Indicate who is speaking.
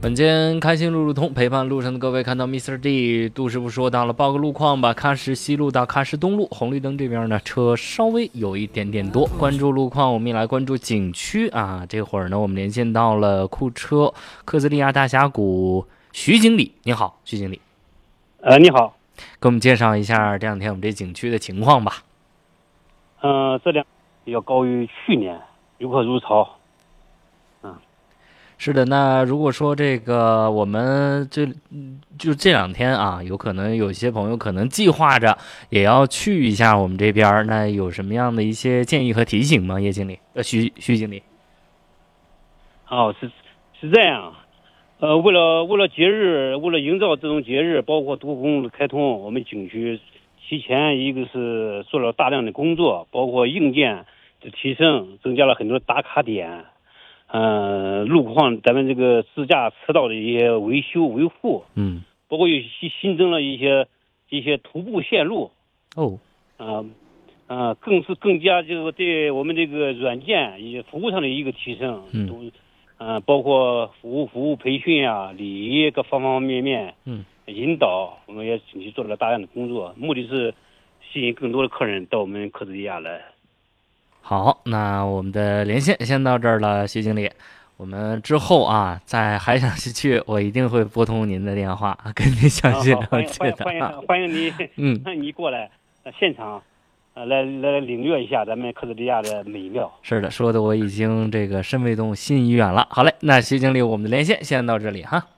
Speaker 1: 本间开心路路通，陪伴路上的各位看到 Mr. D 杜师傅说到了，报个路况吧。喀什西路到喀什东路红绿灯这边呢，车稍微有一点点多。关注路况，我们也来关注景区啊。这会儿呢，我们连线到了库车克斯利亚大峡谷徐经理，你好，徐经理。
Speaker 2: 你好，
Speaker 1: 给我们介绍一下这两天我们这景区的情况吧。
Speaker 2: 这两要高于去年，游客如潮。
Speaker 1: 是的，那如果说这个我们就这两天啊，有可能有些朋友可能计划着也要去一下我们这边，那有什么样的一些建议和提醒吗？叶经理，徐经理。
Speaker 2: 是这样。为了节日，为了营造这种节日，包括多公路开通，我们景区提前一个是做了大量的工作，包括硬件的提升，增加了很多打卡点。路况咱们这个自驾车道的一些维修维护，包括又新增了一些徒步线路。更加这个对我们这个软件以及服务上的一个提升。包括服务培训啊、礼仪各方方面面，引导，我们也景区做了大量的工作，目的是吸引更多的客人到我们克什利亚来。
Speaker 1: 好，那我们的连线先到这儿了，徐经理。我们之后啊，还想去，我一定会拨通您的电话，跟您详细了解的。
Speaker 2: 欢迎你，你过来现场，来领略一下咱们克什利亚的美妙。
Speaker 1: 是的，说的我已经这个身未动心已远了。好嘞，那徐经理，我们的连线先到这里哈。